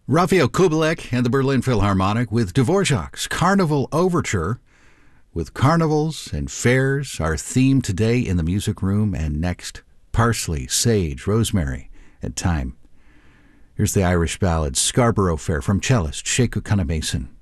Raphael Kubelik and the Berlin Philharmonic with Dvorak's Carnival Overture. With carnivals and fairs, our theme today in the music room, and next, parsley, sage, rosemary, and thyme. Here's the Irish ballad Scarborough Fair from cellist Sekou Kanameson.